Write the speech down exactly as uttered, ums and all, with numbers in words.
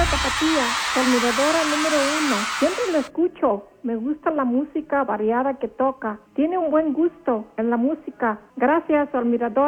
Tapatía, su admiradora número uno. Siempre lo escucho. Me gusta la música variada que toca. Tiene un buen gusto en la música. Gracias, su admiradora.